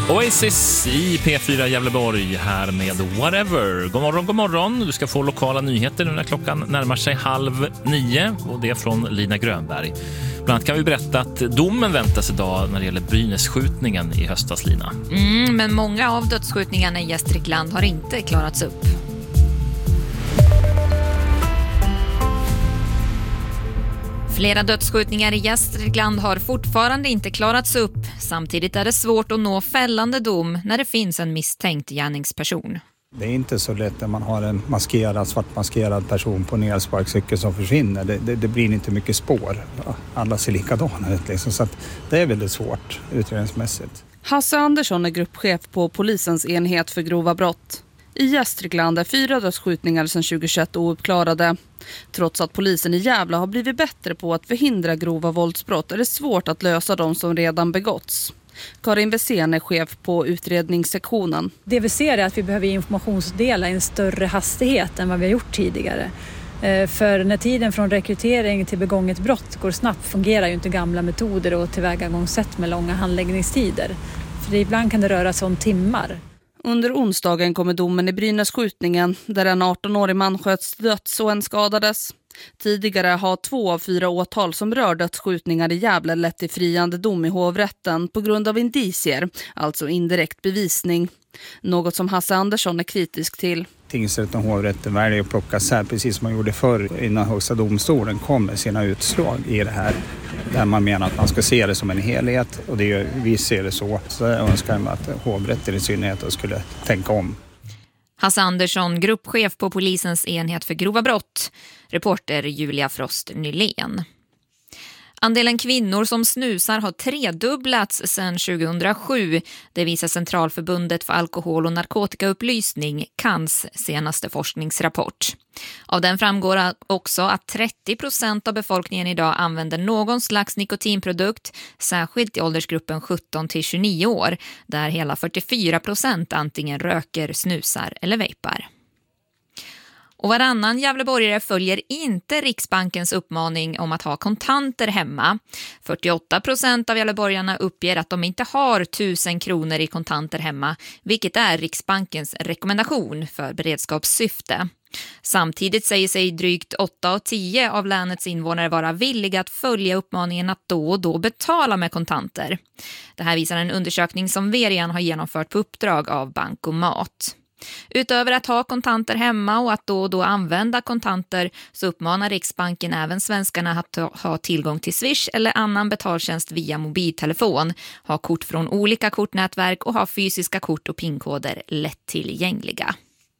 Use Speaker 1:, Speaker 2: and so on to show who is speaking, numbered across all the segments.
Speaker 1: Oasis i P4 Gävleborg här med Whatever. God morgon. Du ska få lokala nyheter nu när klockan närmar sig 8:30 och det är från Lina Grönberg. Bland annat kan vi berätta att domen väntas idag när det gäller Brynässkjutningen i höstas, Lina.
Speaker 2: Men många av dödsskjutningarna i Gästrikland har inte klarats upp. Flera dödsskjutningar i Gästrikland har fortfarande inte klarats upp. Samtidigt är det svårt att nå fällande dom när det finns en misstänkt gärningsperson.
Speaker 3: Det är inte så lätt när man har en svartmaskerad person på en elsparkcykel som försvinner. Det blir inte mycket spår. Alla ser likadana ut liksom, så att det är väldigt svårt utredningsmässigt.
Speaker 4: Hasse Andersson är gruppchef på polisens enhet för grova brott. I Gästrikland är 4 dödsskjutningar sedan 2021 ouppklarade. Trots att polisen i Gävle har blivit bättre på att förhindra grova våldsbrott är det svårt att lösa de som redan begåtts. Karin Wessén är chef på utredningssektionen.
Speaker 5: Det vi ser är att vi behöver informationsdela i en större hastighet än vad vi har gjort tidigare. För när tiden från rekrytering till begånget brott går snabbt fungerar ju inte gamla metoder och tillvägagångssätt med långa handläggningstider. För ibland kan det röra sig om timmar.
Speaker 4: Under onsdagen kommer domen i Brynässkjutningen där en 18-årig man sköts döds och en skadades. Tidigare har 2 av 4 åtal som rör dödsskjutningar i Gävle lett till friande dom i hovrätten på grund av indicier, alltså indirekt bevisning. Något som Hasse Andersson är kritisk till.
Speaker 3: Tingsrätten och hovrätten väljer att plocka så här, precis som man gjorde förr innan högsta domstolen kom med sina utslag i det här. Där man menar att man ska se det som en helhet och vi ser det så. Så jag önskar mig att hovrätten i synnerhet skulle tänka om.
Speaker 2: Hasse Andersson, gruppchef på polisens enhet för grova brott. Reporter Julia Frost Nylén. Andelen kvinnor som snusar har tredubblats sedan 2007. Det visar Centralförbundet för alkohol- och narkotikaupplysning, CANs senaste forskningsrapport. Av den framgår också att 30% av befolkningen idag använder någon slags nikotinprodukt, särskilt i åldersgruppen 17-29 år, där hela 44% antingen röker, snusar eller vejpar. Och varannan Gävleborgare följer inte Riksbankens uppmaning om att ha kontanter hemma. 48% av Gävleborgarna uppger att de inte har 1000 kronor i kontanter hemma, vilket är Riksbankens rekommendation för beredskapssyfte. Samtidigt säger sig drygt 8 av 10 av länets invånare vara villiga att följa uppmaningen att då och då betala med kontanter. Det här visar en undersökning som Verian har genomfört på uppdrag av Bankomat. Utöver att ha kontanter hemma och att då och då använda kontanter så uppmanar Riksbanken även svenskarna att ha tillgång till Swish eller annan betaltjänst via mobiltelefon, ha kort från olika kortnätverk och ha fysiska kort och pinkoder lättillgängliga.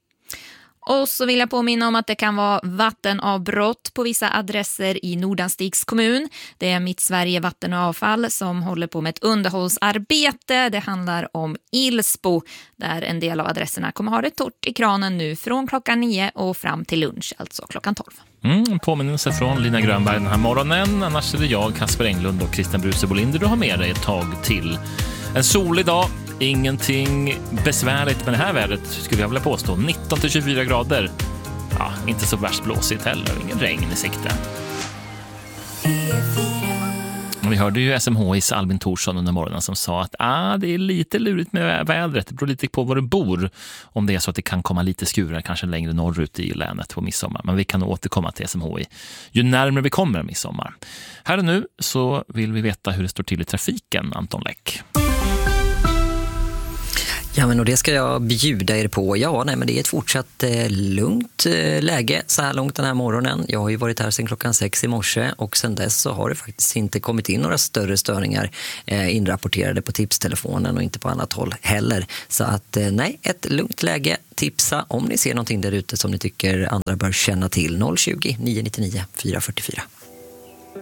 Speaker 2: Och så vill jag påminna om att det kan vara vattenavbrott på vissa adresser i Nordanstigs kommun. Det är Mitt Sverige Vatten och Avfall som håller på med ett underhållsarbete. Det handlar om Ilsbo där en del av adresserna kommer ha det torrt i kranen nu från klockan 9 och fram till lunch, alltså klockan 12.
Speaker 1: Påminnelse från Lina Grönberg den här morgonen. Annars är det jag, Kasper Englund och Christian Bruse Bolinder du har med dig ett tag till. En solig dag. Ingenting besvärligt med det här vädret skulle jag vilja påstå. 19-24 grader. Ja, inte så värst blåsigt heller. Ingen regn i sikte. Vi hörde ju SMHIs Albin Thorsson under morgonen som sa att det är lite lurigt med vädret. Det beror lite på var du bor. Om det är så att det kan komma lite skurar kanske längre norrut i länet på midsommar. Men vi kan återkomma till SMHI ju närmare vi kommer midsommar. Här och nu så vill vi veta hur det står till i trafiken, Anton Läck.
Speaker 6: Ja, men och det ska jag bjuda er på. Ja, nej, men det är ett fortsatt lugnt läge så här långt den här morgonen. Jag har ju varit här sedan klockan 6 i morse och sedan dess så har det faktiskt inte kommit in några större störningar inrapporterade på tipstelefonen och inte på annat håll heller. Så att nej, ett lugnt läge. Tipsa om ni ser någonting där ute som ni tycker andra bör känna till. 020 999 444.